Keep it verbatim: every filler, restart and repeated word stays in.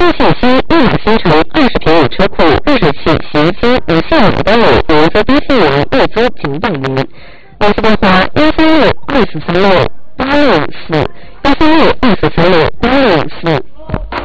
信息：一马新城二十平米车库、热水器、洗衣机无限买单里，有着低信用月租仅百元。联系电话：幺三六二四三六八六五四，幺三六二四三六八六五四。